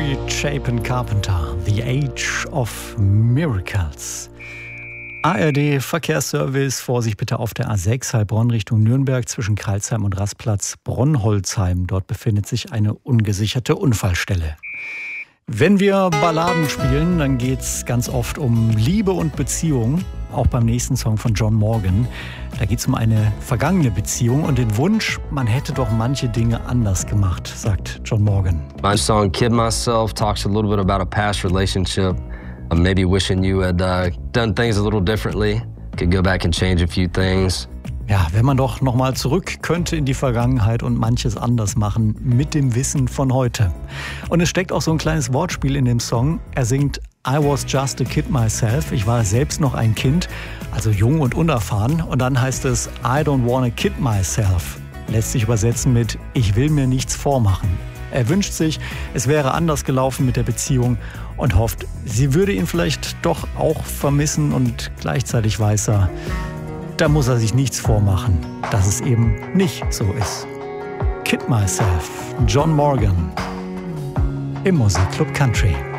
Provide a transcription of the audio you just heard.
Mary Chapin Carpenter, The Age of Miracles. ARD Verkehrsservice, Vorsicht bitte auf der A6 Heilbronn Richtung Nürnberg zwischen Crailsheim und Rastplatz Bronholzheim. Dort befindet sich eine ungesicherte Unfallstelle. Wenn wir Balladen spielen, dann geht es ganz oft um Liebe und Beziehung. Auch beim nächsten Song von John Morgan. Da geht es um eine vergangene Beziehung und den Wunsch, man hätte doch manche Dinge anders gemacht, sagt John Morgan. My song Kid Myself talks a little bit about a past relationship. Maybe wishing you had done things a little differently. Could go back and change a few things. Ja, wenn man doch nochmal zurück könnte in die Vergangenheit und manches anders machen mit dem Wissen von heute. Und es steckt auch so ein kleines Wortspiel in dem Song. Er singt I was just a kid myself. Ich war selbst noch ein Kind, also jung und unerfahren. Und dann heißt es I don't wanna kid myself. Lässt sich übersetzen mit Ich will mir nichts vormachen. Er wünscht sich, es wäre anders gelaufen mit der Beziehung und hofft, sie würde ihn vielleicht doch auch vermissen und gleichzeitig weiß er, da muss er sich nichts vormachen, dass es eben nicht so ist. Kid Myself, John Morgan im Musikclub Country.